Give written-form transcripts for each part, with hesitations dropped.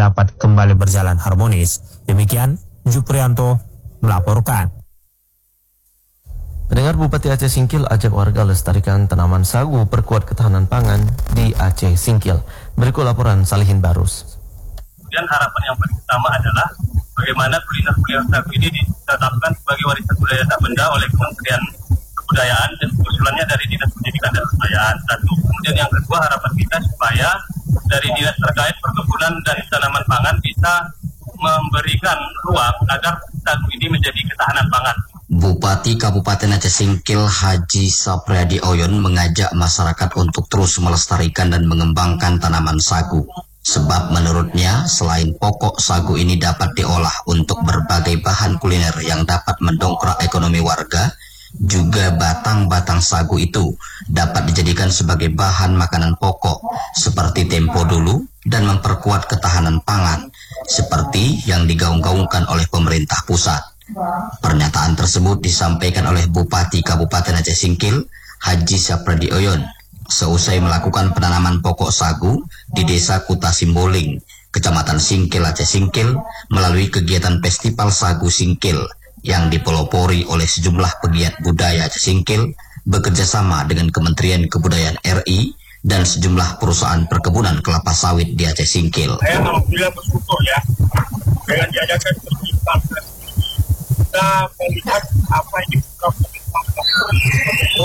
dapat kembali berjalan harmonis. Demikian Juprianto melaporkan. Pendengar, Bupati Aceh Singkil ajak warga lestarikan tanaman sagu perkuat ketahanan pangan di Aceh Singkil. Berikut laporan Salihin Barus. Dan harapan yang paling utama adalah bagaimana kuliner sagu ini ditetapkan sebagai warisan budaya tak benda oleh Kementerian Kebudayaan dan usulannya dari Dinas Pendidikan dan Kebudayaan. Satu. Kemudian yang kedua, harapan kita supaya dari dinas terkait perkebunan dan tanaman pangan bisa memberikan ruang agar sagu ini menjadi ketahanan pangan. Bupati Kabupaten Aceh Singkil Haji Sapriadi Oyon mengajak masyarakat untuk terus melestarikan dan mengembangkan tanaman sagu. Sebab menurutnya selain pokok sagu ini dapat diolah untuk berbagai bahan kuliner yang dapat mendongkrak ekonomi warga, juga batang-batang sagu itu dapat dijadikan sebagai bahan makanan pokok seperti tempo dulu dan memperkuat ketahanan pangan seperti yang digaung-gaungkan oleh pemerintah pusat. Pernyataan tersebut disampaikan oleh Bupati Kabupaten Aceh Singkil Haji Sapriadi Oyon seusai melakukan penanaman pokok sagu di Desa Kuta Simboling, Kecamatan Singkil, Aceh Singkil melalui kegiatan Festival Sagu Singkil yang dipelopori oleh sejumlah pegiat budaya Aceh Singkil bekerjasama dengan Kementerian Kebudayaan RI dan sejumlah perusahaan perkebunan kelapa sawit di Aceh Singkil. Saya alhamdulillah bersyukur ya dengan diadakan festival kita melihat apa yang dibuka itu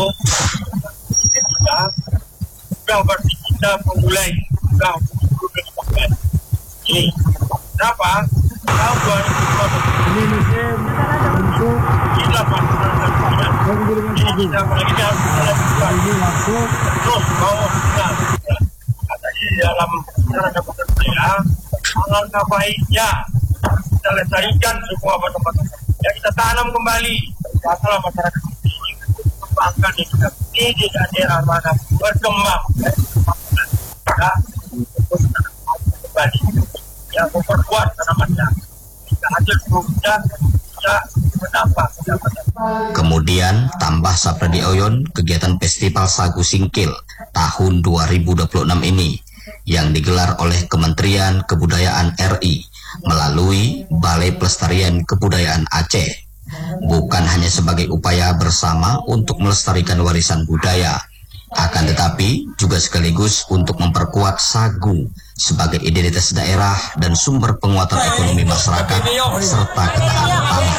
sudah berarti kita memulai ini. Kenapa? Tahun 2020 ini untuk kita kita terus mau katanya dalam masyarakat saya alangkah baiknya kita lestarikan semua batang-batang yang kita tanam kembali masalah masyarakat ini kembangkan yang kita di daerah mana berkembang kembali yang memperkuat tanamannya kita hasil produk bisa menambah pendapatan. Kemudian tambah Sapriadi Oyon, kegiatan Festival Sagu Singkil tahun 2026 ini yang digelar oleh Kementerian Kebudayaan RI melalui Balai Pelestarian Kebudayaan Aceh bukan hanya sebagai upaya bersama untuk melestarikan warisan budaya, akan tetapi juga sekaligus untuk memperkuat sagu sebagai identitas daerah dan sumber penguatan ekonomi masyarakat serta ketahanan pangan.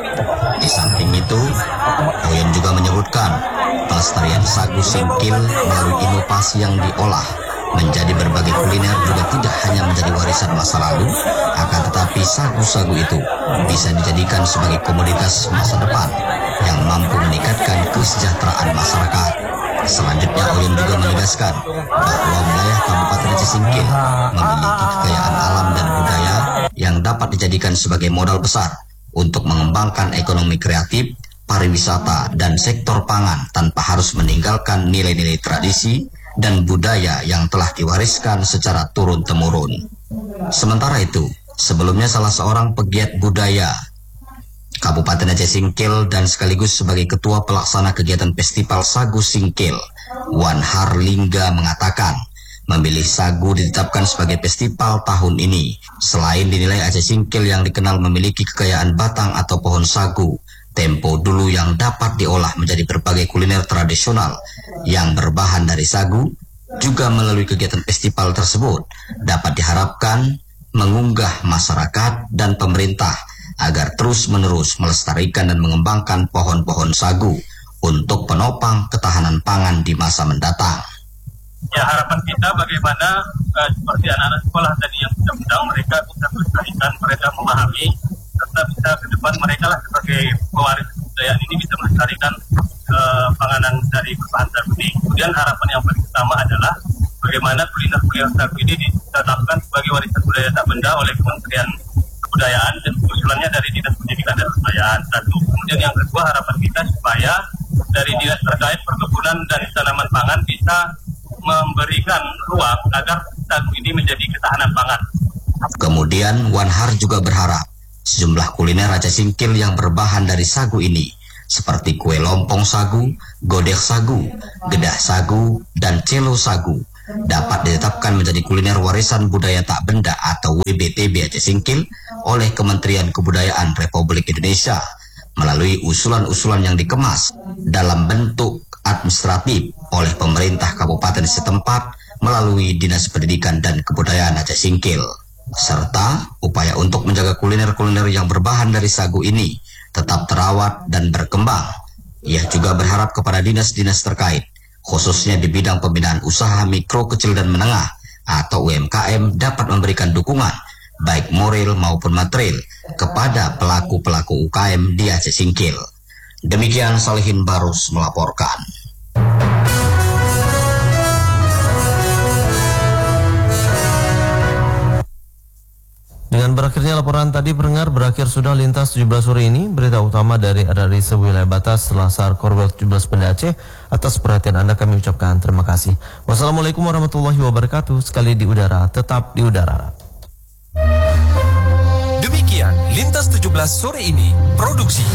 Di samping itu, Oyon juga menyebutkan pelestarian sagu Singkil melalui inovasi yang diolah menjadi berbagai kuliner juga tidak hanya menjadi warisan masa lalu, akan tetapi sagu-sagu itu bisa dijadikan sebagai komoditas masa depan yang mampu meningkatkan kesejahteraan masyarakat. Selanjutnya, Oyon juga menegaskan bahwa wilayah Kabupaten Aceh Singkil memiliki kekayaan alam dan budaya yang dapat dijadikan sebagai modal besar untuk mengembangkan ekonomi kreatif, pariwisata, dan sektor pangan tanpa harus meninggalkan nilai-nilai tradisi dan budaya yang telah diwariskan secara turun-temurun. Sementara itu, sebelumnya salah seorang pegiat budaya Kabupaten Aceh Singkil dan sekaligus sebagai ketua pelaksana kegiatan Festival Sagu Singkil, Wan Harlingga mengatakan memilih sagu ditetapkan sebagai festival tahun ini selain dinilai Aceh Singkil yang dikenal memiliki kekayaan batang atau pohon sagu, tempo dulu yang dapat diolah menjadi berbagai kuliner tradisional yang berbahan dari sagu, juga melalui kegiatan festival tersebut dapat diharapkan mengunggah masyarakat dan pemerintah agar terus-menerus melestarikan dan mengembangkan pohon-pohon sagu untuk penopang ketahanan pangan di masa mendatang. Ya, harapan kita bagaimana seperti anak-anak sekolah tadi yang sudah undang, mereka bisa melestarikan, mereka memahami, serta bisa ke depan mereka lah sebagai pewaris kebudayaan ini bisa melestarikan panganan dari berbahan sagu ini. Kemudian harapan yang paling utama adalah bagaimana kuliner sagu ini ditetapkan sebagai warisan budaya tak benda oleh Kementerian Kebudayaan dan usulannya dari Dinas Pendidikan dan Kebudayaan. Satu. Kemudian yang kedua, harapan kita supaya dari dinas terkait perkebunan dan tanaman pangan bisa memberikan ruang agar sagu ini menjadi ketahanan pangan. Kemudian Wanhar juga berharap sejumlah kuliner Aceh Singkil yang berbahan dari sagu ini seperti kue lompong sagu, godeh sagu, gedah sagu, dan celo sagu dapat ditetapkan menjadi kuliner warisan budaya tak benda atau WBT Aceh Singkil oleh Kementerian Kebudayaan Republik Indonesia melalui usulan-usulan yang dikemas dalam bentuk administratif oleh pemerintah kabupaten setempat melalui Dinas Pendidikan dan Kebudayaan Aceh Singkil, serta upaya untuk menjaga kuliner-kuliner yang berbahan dari sagu ini tetap terawat dan berkembang. Ia juga berharap kepada dinas-dinas terkait, khususnya di bidang pembinaan usaha mikro, kecil, dan menengah atau UMKM dapat memberikan dukungan baik moral maupun material kepada pelaku-pelaku UKM di Aceh Singkil. Demikian Salihin Barus melaporkan. Dengan berakhirnya laporan tadi pendengar, berakhir sudah Lintas 17 sore ini. Berita utama dari RRI sewilayah batas Selasar Korwil 17 Banda Aceh. Atas perhatian Anda kami ucapkan terima kasih. Wassalamualaikum warahmatullahi wabarakatuh. Sekali di udara, tetap di udara. Demikian Lintas 17 sore ini, produksi